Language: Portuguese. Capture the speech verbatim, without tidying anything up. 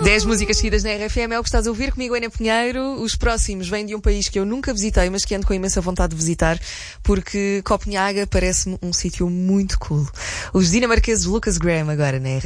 dez músicas seguidas na R F M é o que estás a ouvir comigo, Ana Pinheiro. Os próximos vêm de um país que eu nunca visitei, mas que ando com imensa vontade de visitar, porque Copenhaga parece-me um sítio muito cool. Os dinamarqueses Lucas Graham agora na R F M.